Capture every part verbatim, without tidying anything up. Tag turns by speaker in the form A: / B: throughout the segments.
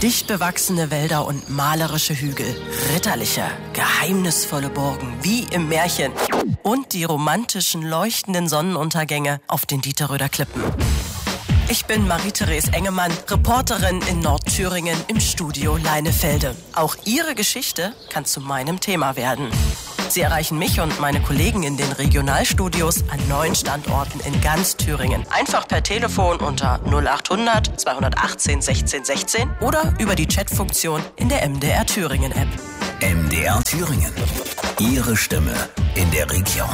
A: Dicht bewachsene Wälder und malerische Hügel, ritterliche, geheimnisvolle Burgen wie im Märchen und die romantischen, leuchtenden Sonnenuntergänge auf den Dieterröder Klippen. Ich bin Marie-Therese Engemann, Reporterin in Nordthüringen im Studio Leinefelde. Auch Ihre Geschichte kann zu meinem Thema werden. Sie erreichen mich und meine Kollegen in den Regionalstudios an neun Standorten in ganz Thüringen. Einfach per Telefon unter null achthundert zweihundertachtzehn sechzehn sechzehn oder über die Chatfunktion in der M D R Thüringen App.
B: M D R Thüringen. Ihre Stimme in der Region.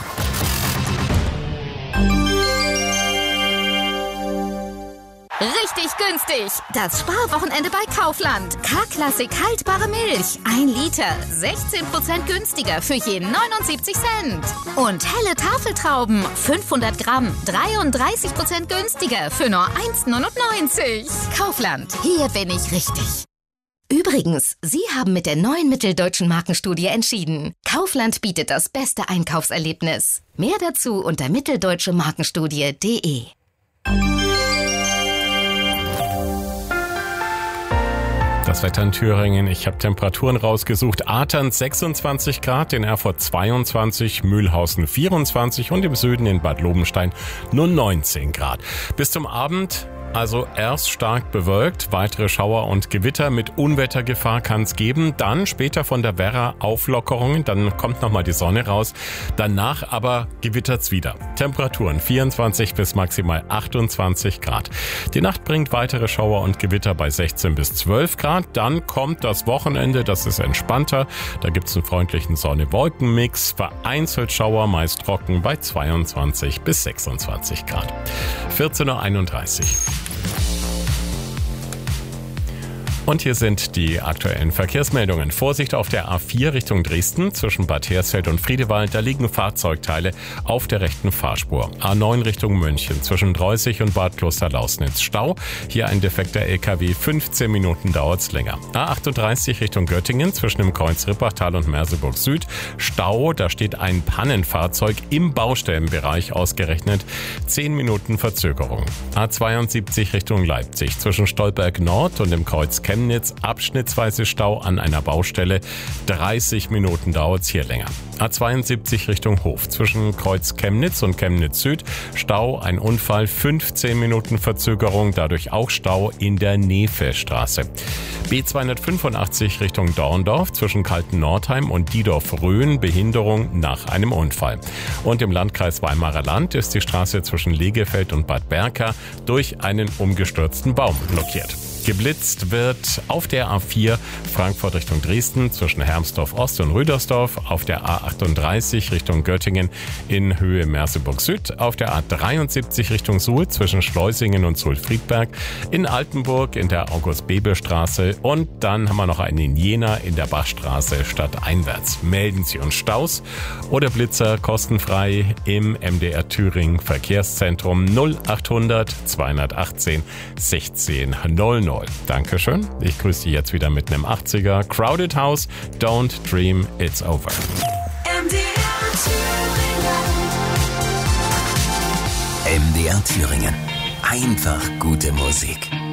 C: Richtig günstig. Das Sparwochenende bei Kaufland. K-Klassik haltbare Milch. Ein Liter. sechzehn Prozent günstiger für je neunundsiebzig Cent. Und helle Tafeltrauben. fünfhundert Gramm. dreiunddreißig Prozent günstiger für nur eins neunundneunzig. Kaufland. Hier bin ich richtig. Übrigens, Sie haben mit der neuen Mitteldeutschen Markenstudie entschieden. Kaufland bietet das beste Einkaufserlebnis. Mehr dazu unter mitteldeutsche markenstudie punkt de.
D: Das Wetter in Thüringen, ich habe Temperaturen rausgesucht. Athern sechsundzwanzig Grad, in Erfurt zweiundzwanzig, Mühlhausen vierundzwanzig und im Süden in Bad Lobenstein nur neunzehn Grad. Bis zum Abend also erst stark bewölkt, weitere Schauer und Gewitter mit Unwettergefahr kann es geben. Dann später von der Werra Auflockerungen, dann kommt nochmal die Sonne raus. Danach aber gewittert's wieder. Temperaturen vierundzwanzig bis maximal achtundzwanzig Grad. Die Nacht bringt weitere Schauer und Gewitter bei sechzehn bis zwölf Grad. Dann kommt das Wochenende, das ist entspannter. Da gibt's einen freundlichen Sonne-Wolken-Mix. Vereinzelt Schauer, meist trocken bei zweiundzwanzig bis sechsundzwanzig Grad. vierzehn Uhr einunddreißig. Und hier sind die aktuellen Verkehrsmeldungen. Vorsicht auf der A vier Richtung Dresden zwischen Bad Hersfeld und Friedewald. Da liegen Fahrzeugteile auf der rechten Fahrspur. A neun Richtung München zwischen Dreußig und Bad Klosterlausnitz. Stau. Hier ein defekter L K W. fünfzehn Minuten dauert's länger. A achtunddreißig Richtung Göttingen zwischen dem Kreuz Rippachtal und Merseburg Süd. Stau. Da steht ein Pannenfahrzeug im Baustellenbereich ausgerechnet. zehn Minuten Verzögerung. A zweiundsiebzig Richtung Leipzig zwischen Stolberg Nord und dem Kreuz Chemnitz. Abschnittsweise Stau an einer Baustelle. dreißig Minuten dauert's hier länger. A zweiundsiebzig Richtung Hof zwischen Kreuz Chemnitz und Chemnitz Süd. Stau, ein Unfall, fünfzehn Minuten Verzögerung, dadurch auch Stau in der Nefe-Straße. B zweihundertfünfundachtzig Richtung Dorndorf zwischen Kalten-Nordheim und Diedorf-Röhen, Behinderung nach einem Unfall. Und im Landkreis Weimarer Land ist die Straße zwischen Legefeld und Bad Berka durch einen umgestürzten Baum blockiert. Geblitzt wird auf der A vier Frankfurt Richtung Dresden zwischen Hermsdorf Ost und Rüdersdorf, auf der A achtunddreißig Richtung Göttingen in Höhe Merseburg Süd, auf der A dreiundsiebzig Richtung Suhl zwischen Schleusingen und Suhl-Friedberg, in Altenburg in der August-Bebel-Straße und dann haben wir noch einen in Jena in der Bachstraße stadteinwärts. Melden Sie uns Staus oder Blitzer kostenfrei im M D R Thüringen Verkehrszentrum null achthundert zweihundertachtzehn sechzehn null null. Dankeschön. Ich grüße Sie jetzt wieder mit einem achtziger. Crowded House, Don't Dream It's Over.
B: M D R Thüringen. M D R Thüringen. Einfach gute Musik.